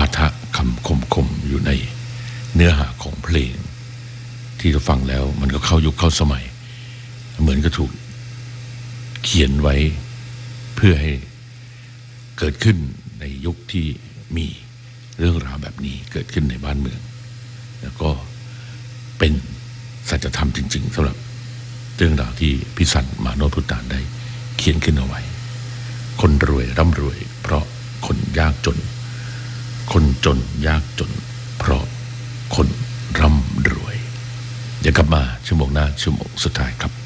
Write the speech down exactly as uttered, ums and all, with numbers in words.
าทะคำคมๆอยู่ในเนื้อหาของเพลงที่เราฟังแล้วมันก็เข้ายุคเข้าสมัยเหมือนกับถูกเขียนไว้เพื่อให้เกิดขึ้นในยุคที่มีเรื่องราวแบบนี้เกิดขึ้นในบ้านเมืองแล้วก็เป็นสัจธรรมจริงๆสำหรับเรื่องราวที่พิสันมาโนพุตานได้เขียนขึ้นเอาไว้คนรวยร่ำรวยเพราะคนยากจนคนจนยากจนเพราะคนร่ำรวยเดี๋ยวกลับมาชั่วโมงหน้าชั่วโมงสุดท้ายครับ